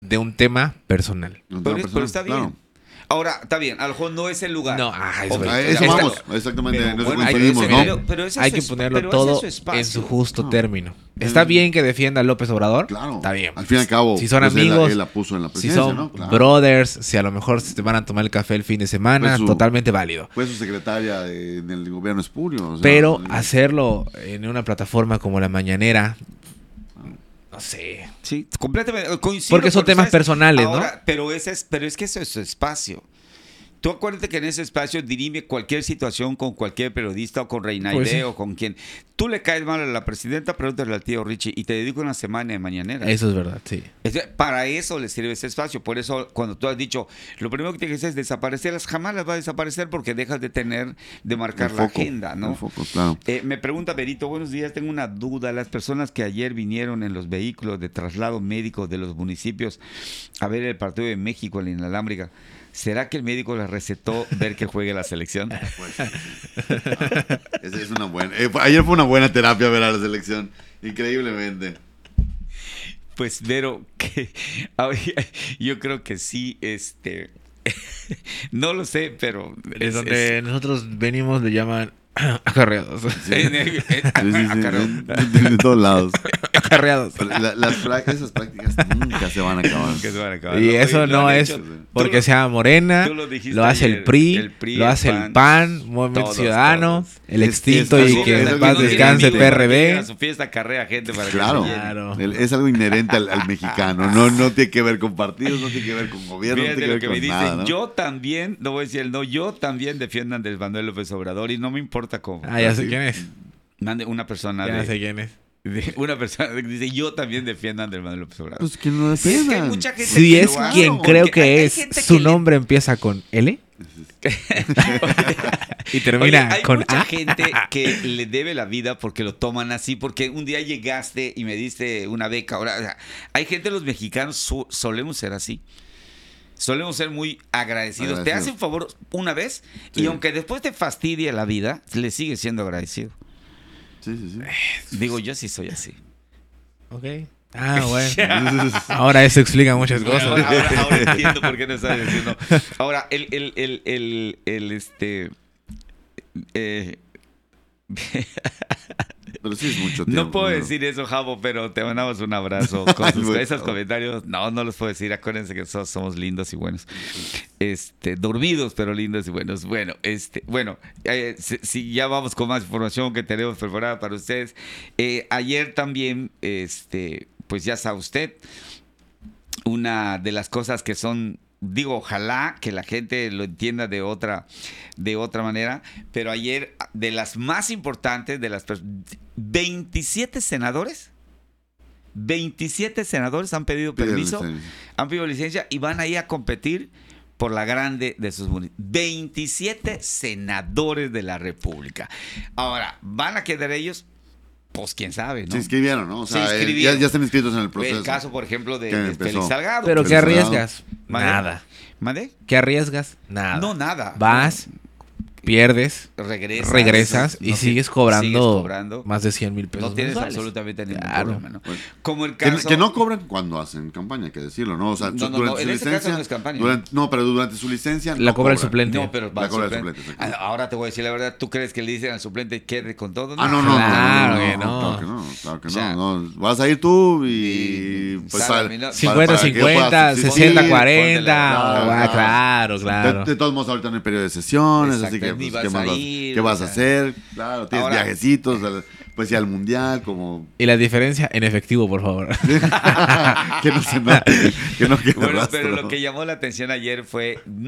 de un tema personal. Pero está bien. Claro. Ahora, está bien, a lo mejor no es el lugar. No, eso Ok, es. A eso vamos, exactamente. Pero, en eso bueno, coincidimos, ¿no? pero ese Hay es que su ponerlo pero todo ese es su en su espacio. justo No. término. Está bien que defienda a López Obrador. Claro. Está bien. Al fin y al cabo, Si son pues, amigos, él la puso en la si presidencia, son ¿no? Claro. brothers, si a lo mejor se te van a tomar el café el fin de semana, Pues totalmente válido. Fue su secretaria en el gobierno espurio. O sea, Pero hacerlo en una plataforma como La Mañanera, no sé. Sí, completamente coincido. Porque son temas personales, ¿no? Pero es que eso es su espacio. Tú acuérdate que en ese espacio dirime cualquier situación con cualquier periodista o con Reinaide Pues sí. o con quien. Tú le caes mal a la presidenta, pregúntale al tío Richie y te dedico una semana de mañanera. Eso es verdad, sí. Para eso le sirve ese espacio. Por eso, cuando tú has dicho, lo primero que tienes que hacer es desaparecerlas, jamás las va a desaparecer porque dejas de marcar el la foco, agenda, ¿no? el foco, claro. Me pregunta Berito, buenos días, tengo una duda. Las personas que ayer vinieron en los vehículos de traslado médico de los municipios a ver el partido de México en la inalámbrica, ¿será que el médico les recetó ver que juegue la selección? Esa es una buena. Ayer fue una buena terapia ver a la selección. Increíblemente. Pues, Vero, yo creo que sí, no lo sé, pero Es donde nosotros venimos, le llaman acarreados. De todos lados. Acarreados. Pero esas prácticas nunca se van a acabar. Y eso no es porque sea Morena, tú lo dijiste lo hace ayer, el PRI, el PRI, lo hace el PAN, Movimiento todos, Ciudadano, todos. el Es extinto algo- y que es en algo paz que no descanse tiene PRD. A su fiesta carrea gente para Claro. que se llene. Claro. Es algo inherente al mexicano. No tiene que ver con partidos, no tiene que ver con gobierno, no Fíjate tiene lo que que ver me con dicen. nada, ¿no? Yo también, no voy a decir el no, yo también defiendo a Andrés Manuel López Obrador y no me importa cómo. Ya sé quién es. Mande una persona Ya sé quién es. una persona que dice yo también defiendo a Andrés Manuel López Obrador. Pues que no Sí, es que hay defiendan. mucha gente Si que es lo hace, quien porque creo hay que es, gente su que nombre empieza con L y termina Oye, hay con mucha A. gente que le debe la vida porque lo toman así, porque un día llegaste y me diste una beca. Ahora, o sea, hay gente, los mexicanos solemos ser así. Solemos ser muy agradecidos. Te hace un favor una vez y Sí. aunque después te fastidie la vida, le sigues siendo agradecido. Sí. Digo, yo sí soy así. Ok. Ah, bueno. Ahora eso explica muchas cosas. Ahora entiendo por qué no estás diciendo. Ahora, Pero sí es mucho tiempo. no puedo decir eso, Javo, pero te mandamos un abrazo con esos comentarios. No los puedo decir. Acuérdense que nosotros somos lindos y buenos. Dormidos, pero lindos y buenos. Bueno, si ya vamos con más información que tenemos preparada para ustedes. Ayer también, pues ya sabe usted, una de las cosas que son, digo, ojalá que la gente lo entienda de otra manera, pero ayer, de las más importantes, de las 27 senadores han pedido permiso, han pedido licencia y van a ir a competir por la grande de sus municipios. 27 senadores de la República. Ahora, ¿van a quedar ellos? Pues quién sabe, ¿no? Se inscribieron, ¿no? O sea, Se inscribieron. ya están inscritos en el proceso. El caso, por ejemplo, de empezó. Félix Salgado. Pero ¿qué arriesgas? ¿Mande? Nada. ¿Mande? ¿Qué arriesgas? Nada. No, nada. Vas, pierdes, regresas y no sigues sigues cobrando cobrando. más de 100,000 pesos No tienes mensuales. absolutamente ningún Claro. problema, ¿no? Bueno. Como el Que, caso... que no cobran cuando hacen campaña, hay que decirlo, ¿no? O sea, No, en ese caso no es campaña. Pero durante su licencia La no cobra el cobran. suplente. No, pero va La al cobra el suplente. suplente, exacto. Ahora te voy a decir la verdad. ¿Tú crees que le dicen al suplente quede con todo? Ah, no. Claro que no. Claro que O sea, no. Vas a ir tú y pues Sara, para- mira, 50-50, sí, 60-40. claro. Claro. De todos modos, ahorita no hay periodo de sesiones, Exacto, así que ni pues, vas ¿qué más a vas, ir, qué vas o a sea. hacer? Claro, tienes Ahora- viajecitos, pues ya al mundial, como Y la diferencia en efectivo, por favor. que no se note, que no quede Bueno, rastro. pero lo que llamó la atención ayer fue